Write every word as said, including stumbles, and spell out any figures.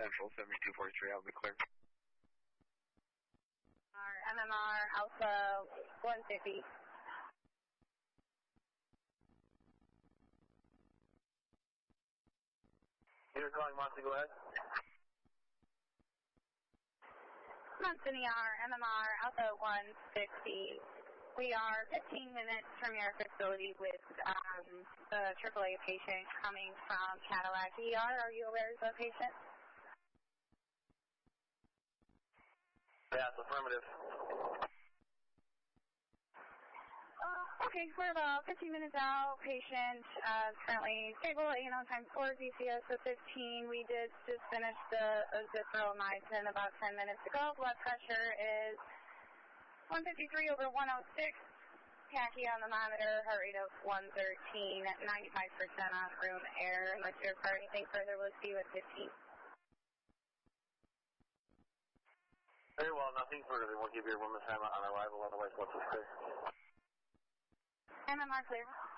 Central, seventy-two forty-three, I'll be clear. Our M M R Alpha one fifty. You're calling Monty, go ahead. Monty, our M M R Alpha one fifty. We are fifteen minutes from your facility with um, the triple A patient coming from Cadillac E R. Are you aware of the patient? Yes, affirmative. Uh, okay, we're about fifteen minutes out. Patient uh, currently stable, you know, time four, D C S of fifteen. We did just finish the azithromycin about ten minutes ago. Blood pressure is one fifty-three over one oh six. Tachy on the monitor, heart rate of one thirteen, ninety-five percent on room air. Unless you require anything further, we'll see you at fifteen. Very well, nothing further. We'll give you a room assignment on arrival, otherwise what's the M M R clear.